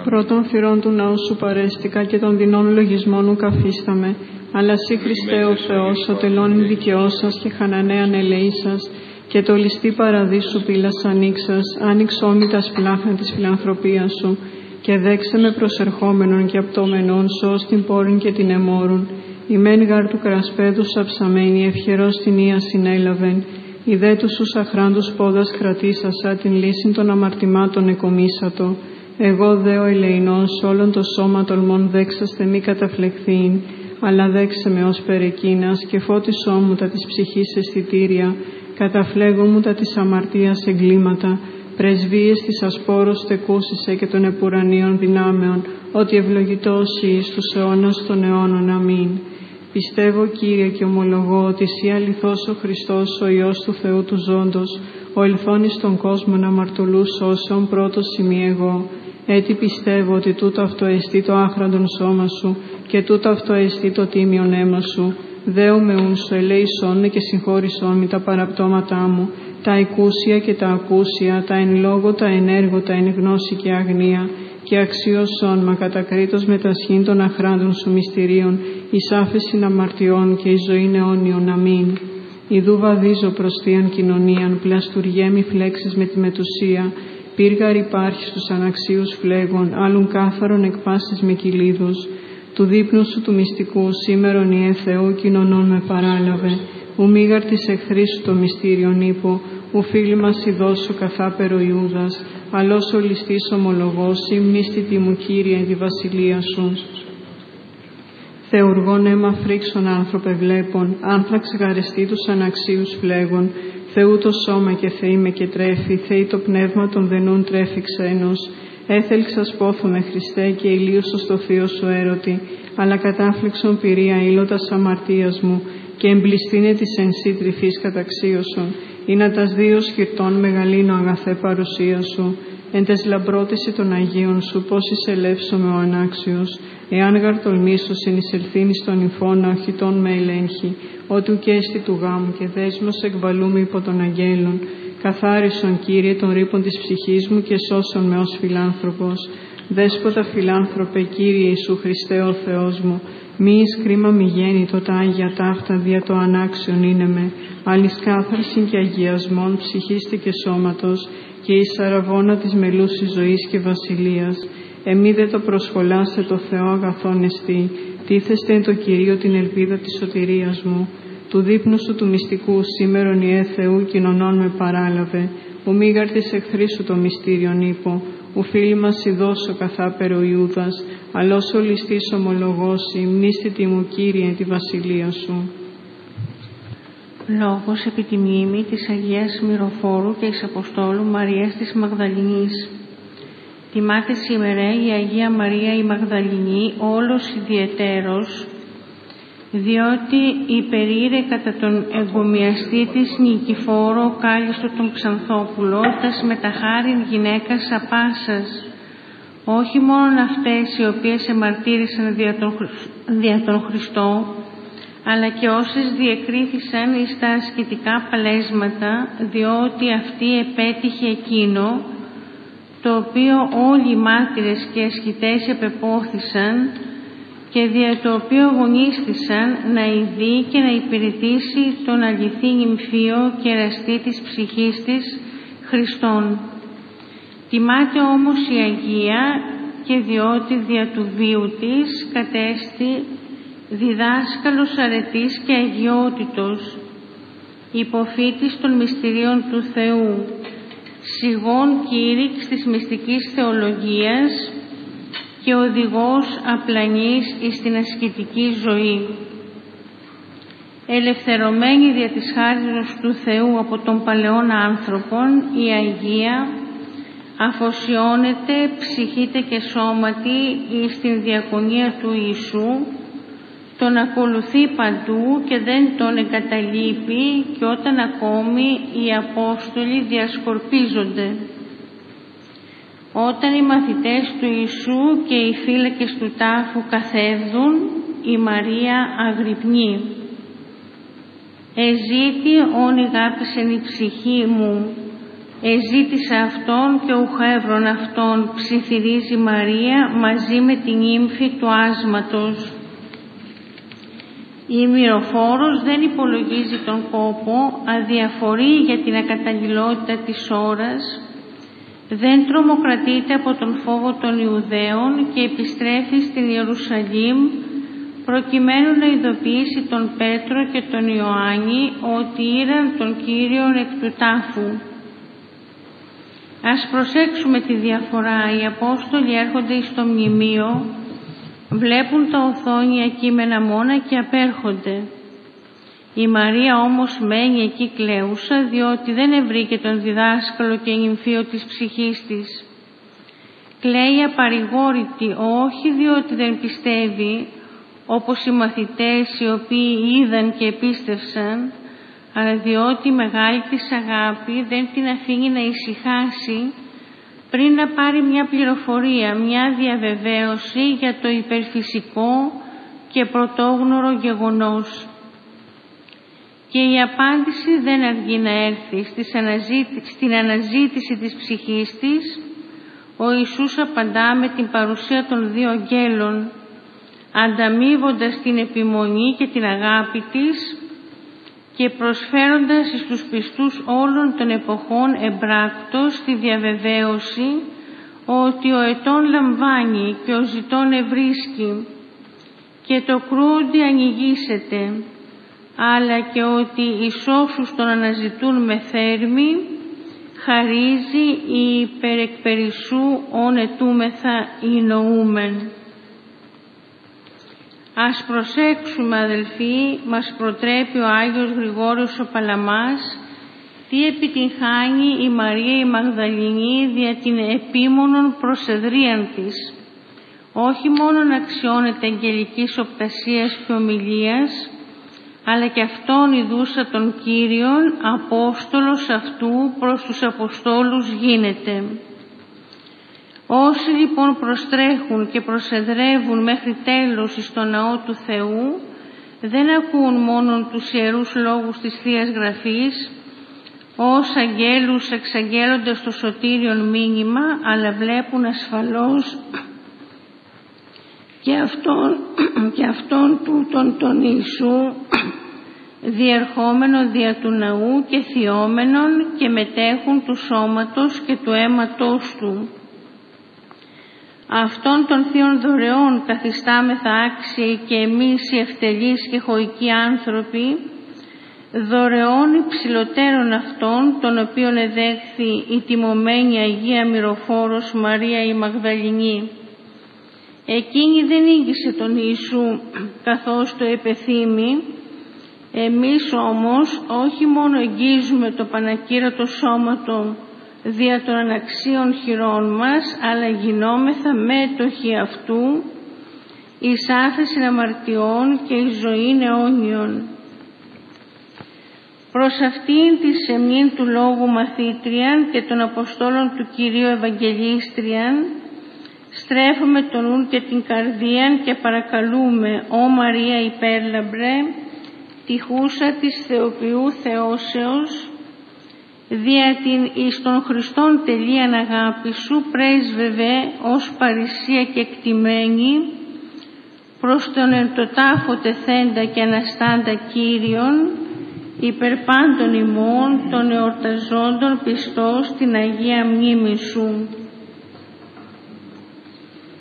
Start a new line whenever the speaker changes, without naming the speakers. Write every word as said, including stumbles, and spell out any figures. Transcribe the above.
Πρώτων θυρών του ναού σου παρέστηκα και των δεινών λογισμών μου καφίσταμε. Αλλά σύ Χριστέ ο Θεός, ο τελώνην δικαιώσας και χανανέαν ελεήσας, και το ληστή παραδείσου πύλας ανοίξας, άνοιξ όμητα σπλάχνα της φιλανθρωπίας σου, και δέξε με προσερχόμενον και απτόμενον σως την πόρην και την εμόρουν. Η μεν γάρ του κρασπέδου αψαμένη, ευχερός την ία συνέλαβεν. Η δε του σου αχράντους πόδας κρατήσασα, την λύσιν των αμαρτημάτων εκομίσατο. Εγώ δε ο ελεηνός, όλον το σώμα τολμών δέξαστε μη καταφλεχθήν, αλλά δέξε με ως περεκείνας και φώτισό μου τα της ψυχής αισθητήρια, καταφλέγω μου τα της αμαρτίας εγκλήματα, πρεσβείες της ασπόρος τεκούσισε και των επουρανίων δυνάμεων, ότι ευλογητός εις τους αιώνας των αιώνων. Αμήν. Πιστεύω, Κύριε, και ομολογώ ότι Συ αληθώς ο Χριστός, ο Υιός του Θεού του ζώντος, ο ελθόν εις τον κόσμο να αμαρτωλούς σώσεων πρώτος ημί εγώ. Έτσι πιστεύω ότι τούτο αυτό εστί το άχραντον σώμα σου και τούτο αυτό εστί το τίμιον αίμα σου. Δέομαι ούν σου, ελέησόν με και συγχώρησόν με τα παραπτώματά μου, τα εκούσια και τα ακούσια, τα εν λόγω, τα εν έργο, τα εν γνώση και αγνία, και αξίωσόν μα κατακρίτως με τα σχήν των αχράντων σου μυστηρίων, εις άφεσιν αμαρτιών και εις ζωήν αιώνιον. Αμήν. Ιδού βαδίζω προς θείαν κοινωνίαν, πλαστουργέ μη φλέξεις με τη μετουσία, πύργαρ υπάρχει στους αναξίους φλέγων, άλλουν κάθαρον εκπάσεις με κυλίδους. Του δείπνου σου του μυστικού, σήμερον Ιε Θεού, κοινωνών με παράλαβε. Ου μήγαρ της εχθρής σου το μυστήριον ύπο, ου φίλοι μας ειδώσου καθάπερο Ιούδας, αλλός ο ληστής ομολογός, ή μνήστητη μου Κύριε τη βασιλεία σου. Θεουργών αίμα φρίξον άνθρωπε βλέπων, άνθραξ γαρεστή τους αναξίους φλέγων, Θεού το σώμα και Θεή με και τρέφει, Θεή το πνεύμα των δενούν τρέφει ξένος. Έθελξας πόθομαι Χριστέ και ηλίωσο στο θείο σου έρωτη, αλλά κατάφλεξον πυρία ήλωτας αμαρτίας μου, και εμπληστήνε της εν σύ τρυφής καταξίωσον, ή να τας δύο σκυρτών μεγαλύνω αγαθέ παρουσία σου, εν τες λαμπρότηση των Αγίων σου, πώς εισελεύσομαι ο ανάξιος, εάν γαρ τολμήσω συν εισελθύνης των νυφών, οχητών με ελέγχει, ότι ουκέστη του γάμου και δέσμος εκβαλούμε υπό των αγγέλων. Καθάρισον, Κύριε, των ρήπων της ψυχής μου και σώσον με ως φιλάνθρωπος. Δέσποτα φιλάνθρωπε, Κύριε Ιησού Χριστέ ο Θεός μου, μη εις κρίμα μη γέννητο τα Άγια ταύτα δια το ανάξιον είναι με, άλλης κάθαρσιν και αγιασμών ψυχίστη και σώματος, και εις αραβώνα της μελούσης ζωής και βασιλείας. Εμεί δε το προσχολάστε το Θεό αγαθόν εστί, τίθεστε εν το Κυρίο την ελπίδα της σωτηρίας μου. Του δείπνου σου του μυστικού σήμερον Ιε Θεού κοινωνών με παράλαβε, ου μήγαρ της εχθρής σου το μυστήριον ύπο, ου φίλοι μας ειδώσω καθάπερο Ιούδας, αλλός ο ληστής ομολογός, η μνήστητη μου Κύριε τη βασιλεία σου.
Λόγος επί τη μνήμη της Αγίας Μυροφόρου και της Αποστόλου Μαρίας της Μαγδαληνής. Τιμάται σήμερα η Αγία Μαρία η Μαγδαληνή όλος ιδιαιτέρως, διότι υπερήρε κατά τον εγκομιαστή της Νικηφόρο κάλιστο τον Ξανθόπουλο, τας με τα χάριν γυναίκας απάσας, όχι μόνο αυτές οι οποίες εμαρτύρησαν δια τον, δια τον Χριστό, αλλά και όσες διεκρίθησαν εις τα ασκητικά παλέσματα, διότι αυτή επέτυχε εκείνο, το οποίο όλοι οι μάρτυρες και ασκητές επεπόθησαν και δια το οποίο αγωνίστησαν να ειδεί και να υπηρετήσει τον αληθή νυμφίο και εραστή της ψυχής της, Χριστόν. Τιμάται όμως η Αγία και διότι δια του βίου της κατέστη διδάσκαλος αρετής και αγιότητος, υποφύτης των μυστηρίων του Θεού, σιγών κήρυξ της μυστικής θεολογίας και οδηγός απλανής εις την ασκητική ζωή. Ελευθερωμένη δια της χάριτος του Θεού από των παλαιών άνθρωπων, η Αγία αφοσιώνεται ψυχήτε και σώματι εις την διακονία του Ιησού, τον ακολουθεί παντού και δεν τον εγκαταλείπει και όταν ακόμη οι Απόστολοι διασκορπίζονται. Όταν οι μαθητές του Ιησού και οι φύλακες του τάφου καθέβδουν, η Μαρία αγρυπνεί. «Εζήτη όν ηγάπησεν η ψυχή μου, Εζήτησα αυτόν και ουχαεύρων αυτόν, ψιθυρίζει Μαρία μαζί με την ύμφη του άσματος. Η μυροφόρος δεν υπολογίζει τον κόπο, αδιαφορεί για την ακαταλληλότητα της ώρας, δεν τρομοκρατείται από τον φόβο των Ιουδαίων και επιστρέφει στην Ιερουσαλήμ προκειμένου να ειδοποιήσει τον Πέτρο και τον Ιωάννη ότι είδαν τον Κύριον εκ του τάφου. Ας προσέξουμε τη διαφορά. Οι Απόστολοι έρχονται στο μνημείο, βλέπουν τα οθόνια κείμενα μόνα και απέρχονται. Η Μαρία όμως μένει εκεί κλαίουσα, διότι δεν ευρήκε τον διδάσκαλο και νυμφίο της ψυχής της. Κλαίει απαρηγόρητη, όχι διότι δεν πιστεύει, όπως οι μαθητές οι οποίοι είδαν και επίστευσαν, αλλά διότι η μεγάλη της αγάπη δεν την αφήνει να ησυχάσει πριν να πάρει μια πληροφορία, μια διαβεβαίωση για το υπερφυσικό και πρωτόγνωρο γεγονός. Και η απάντηση δεν αργεί να έρθει. Στην αναζήτηση της ψυχής της, ο Ιησούς απαντά με την παρουσία των δύο αγγέλων, ανταμείβοντας την επιμονή και την αγάπη της και προσφέροντας στους πιστούς όλων των εποχών εμπράκτος τη διαβεβαίωση ότι ο ετών λαμβάνει και ο ζητών ευρίσκει και το κρούοντι ανοιγήσεται, αλλά και ότι εις όσους τον αναζητούν με θέρμη χαρίζει η υπερεκπερισσού ον ετούμεθα η νοούμεν. Ας προσέξουμε, αδελφοί, μας προτρέπει ο Άγιος Γρηγόριος ο Παλαμάς, τι επιτυγχάνει η Μαρία η Μαγδαληνή δια την επίμονον προσεδρίαν της. Όχι μόνον αξιώνεται αγγελικής οπτασίας και ομιλίας, αλλά και αυτόν ειδούσα των Κύριων, Απόστολος αυτού προς τους Αποστόλους γίνεται. Όσοι λοιπόν προστρέχουν και προσεδρεύουν μέχρι τέλος στον ναό του Θεού, δεν ακούν μόνον τους ιερούς λόγους της Θείας Γραφής, ως αγγέλους εξαγγέλλοντας το σωτήριον μήνυμα, αλλά βλέπουν ασφαλώς και αυτόν, και αυτόν τούτον τον Ιησού, διερχόμενο δια του ναού και θειόμενον και μετέχουν του σώματος και του αίματος του. Αυτών των θείων δωρεών καθιστάμεθα άξιοι και εμείς οι ευτελείς και χωικοί άνθρωποι, δωρεών υψηλωτέρων αυτών, των οποίων εδέχθη η τιμωμένη Αγία Μυροφόρος Μαρία η Μαγδαληνή. Εκείνη δεν ήγγισε τον Ιησού καθώς το επεθύμη, εμείς όμως όχι μόνο εγγίζουμε το πανακύρατο σώματο δια των αναξίων χειρών μας, αλλά γινόμεθα μέτοχοι αυτού εις άφεση αμαρτιών και εις ζωήν αιώνιον. Προς αυτήν τη σεμνήν του Λόγου μαθήτριαν και των Αποστόλων του Κυρίου Ευαγγελίστριαν, στρέφουμε τον νουν και την καρδίαν και παρακαλούμε, «Ω Μαρία υπέρλαμπρε, τυχούσα της Θεοποιού Θεώσεως, δια την εις των Χριστών τελείαν αγάπη σου πρέσβευε ως παρησία και εκτιμένη προς τον εν το τάφο τεθέντα και αναστάντα Κύριον, υπερπάντων ημών των εορταζόντων πιστός την Αγία μνήμη σου».